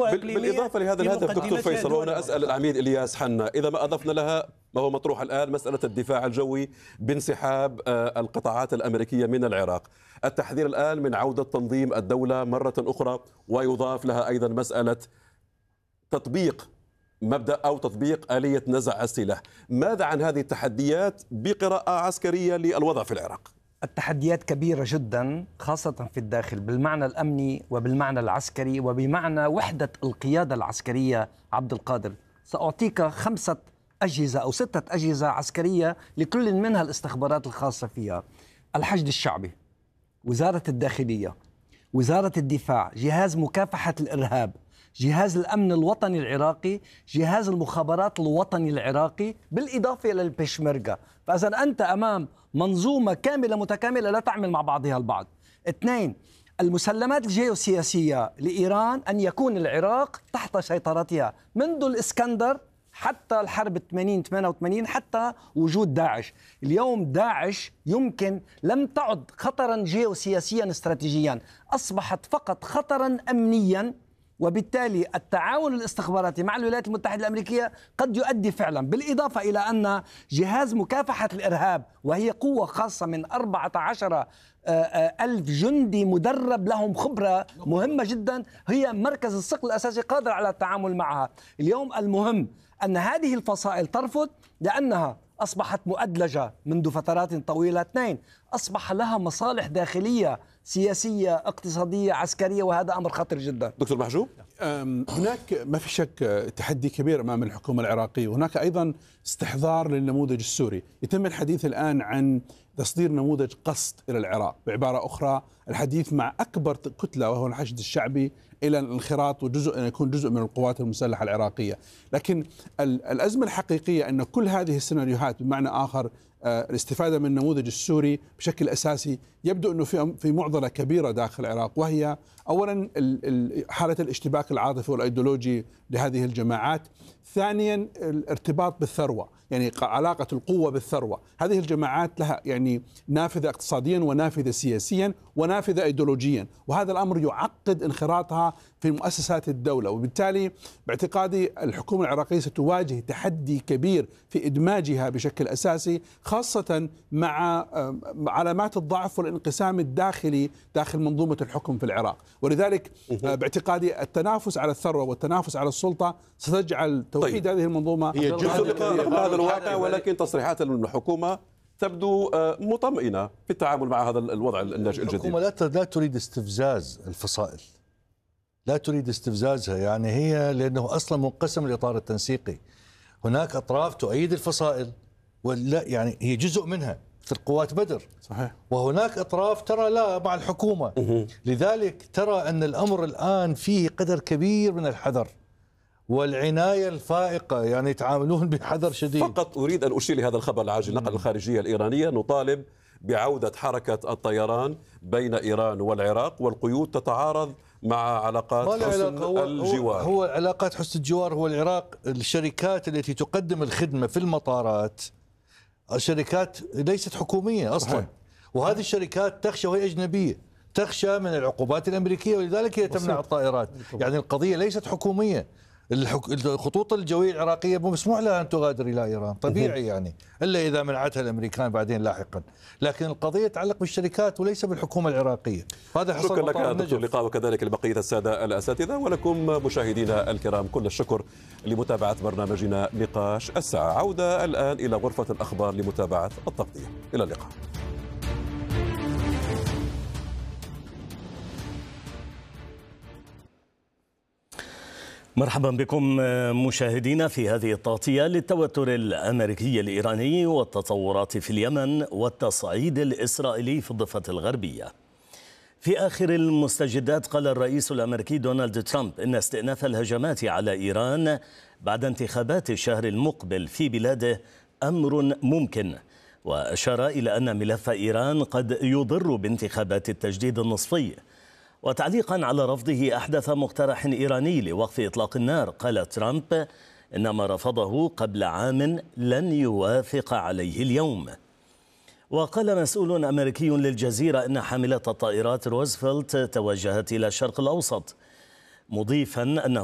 قوى إقليمية. بالإضافة لهذا الهدف دكتور فيصل، وأنا أسأل العميد إلياس حنا إذا ما أضفنا لها ما هو مطروح الآن، مسألة الدفاع الجوي بانسحاب القطاعات الأمريكية من العراق، التحذير الآن من عودة تنظيم الدولة مرة أخرى، ويضاف لها أيضا مسألة تطبيق مبدأ أو تطبيق آلية نزع السلاح. ماذا عن هذه التحديات بقراءة عسكرية للوضع في العراق؟ التحديات كبيرة جدا، خاصة في الداخل بالمعنى الأمني وبالمعنى العسكري وبمعنى وحدة القيادة العسكرية. عبد القادر، سأعطيك 5 أجهزة أو 6 أجهزة عسكرية لكل منها الاستخبارات الخاصة فيها: الحشد الشعبي، وزارة الداخلية، وزارة الدفاع، جهاز مكافحة الإرهاب، جهاز الأمن الوطني العراقي، جهاز المخابرات الوطني العراقي، بالإضافة إلى البشمركة. فإذا أنت أمام منظومة كاملة متكاملة لا تعمل مع بعضها البعض. 2، المسلمات الجيوسياسية لإيران أن يكون العراق تحت سيطرتها منذ الإسكندر حتى الحرب 88 حتى وجود داعش. اليوم داعش يمكن لم تعد خطرا جيوسياسيا استراتيجيا، أصبحت فقط خطرا أمنيا، وبالتالي التعاون الاستخباراتي مع الولايات المتحدة الأمريكية قد يؤدي فعلا. بالإضافة إلى أن جهاز مكافحة الإرهاب، وهي قوة خاصة من 14 ألف جندي مدرب لهم خبرة مهمة جدا، هي مركز الثقل الأساسي قادر على التعامل معها. اليوم المهم أن هذه الفصائل ترفض لأنها أصبحت مؤدلجة منذ فترات طويلة. 2، أصبح لها مصالح داخلية سياسية اقتصادية عسكرية، وهذا أمر خطير جدا. دكتور محجوب، هناك ما في شك تحدي كبير أمام الحكومة العراقية، وهناك أيضا استحضار للنموذج السوري. يتم الحديث الآن عن تصدير نموذج قسط إلى العراق، بعبارة أخرى الحديث مع أكبر كتلة وهو الحشد الشعبي إلى الانخراط وجزء يكون جزء من القوات المسلحة العراقية. لكن الأزمة الحقيقية أن كل هذه السيناريوهات بمعنى آخر الاستفادة من النموذج السوري بشكل أساسي يبدو أنه في معضلة كبيرة داخل العراق، وهي أولا حالة الاشتباك العاطفي والأيديولوجي لهذه الجماعات. ثانيا الارتباط بالثروة، يعني علاقة القوة بالثروة. هذه الجماعات لها يعني نافذة اقتصاديا ونافذة سياسيا ونافذة أيديولوجيا، وهذا الأمر يعقد انخراطها في مؤسسات الدولة. وبالتالي باعتقادي الحكومة العراقية ستواجه تحدي كبير في إدماجها بشكل أساسي، خاصة مع علامات الضعف والانقسام الداخلي داخل منظومة الحكم في العراق. ولذلك باعتقادي التنافس على الثروة والتنافس على السلطة ستجعل توحيد هذه المنظومة هي جزء من هذا الواقع، ولكن تصريحات الحكومة تبدو مطمئنة في التعامل مع هذا الوضع الناشئ الجديد. الحكومة لا تريد استفزاز الفصائل، لا تريد استفزازها، يعني هي لأنه أصلا منقسم الإطار التنسيقي. هناك أطراف تؤيد الفصائل ولا يعني هي جزء منها مثل قوات بدر، صحيح، وهناك أطراف ترى لا مع الحكومة. لذلك ترى أن الأمر الآن فيه قدر كبير من الحذر والعناية الفائقة، يعني يتعاملون بحذر شديد. فقط أريد أن أشير لهذا الخبر العاجل. نقل الخارجية الإيرانية: نطالب بعودة حركة الطيران بين إيران والعراق، والقيود تتعارض مع علاقات حسن الجوار. هو علاقات حسن الجوار. هو العراق الشركات التي تقدم الخدمة في المطارات الشركات ليست حكومية أصلا. صحيح. وهذه الشركات تخشى، وهي أجنبية، تخشى من العقوبات الأمريكية، ولذلك هي تمنع الطائرات. يعني القضية ليست حكومية. الخطوط الجوية العراقية مسموح لها أن تغادر إلى إيران طبيعي، يعني إلا إذا منعتها الأمريكان بعدين لاحقا، لكن القضية تتعلق بالشركات وليس بالحكومة العراقية. هذا حصل. شكرا لك دكتور لقاء، وكذلك لبقية السادة الأساتذة، ولكم مشاهدينا الكرام كل الشكر لمتابعة برنامجنا نقاش الساعة. عودة الآن إلى غرفة الأخبار لمتابعة التغطية. إلى اللقاء. مرحبا بكم مشاهدينا في هذه التغطية للتوتر الأمريكي الإيراني والتطورات في اليمن والتصعيد الإسرائيلي في الضفة الغربية. في آخر المستجدات قال الرئيس الأمريكي دونالد ترامب إن استئناف الهجمات على إيران بعد انتخابات الشهر المقبل في بلاده أمر ممكن، وأشار إلى أن ملف إيران قد يضر بانتخابات التجديد النصفي. وتعليقا على رفضه أحدث مقترح إيراني لوقف إطلاق النار، قال ترامب إن ما رفضه قبل عام لن يوافق عليه اليوم. وقال مسؤول أمريكي للجزيرة إن حاملة الطائرات روزفلت توجهت إلى الشرق الأوسط، مضيفا أنه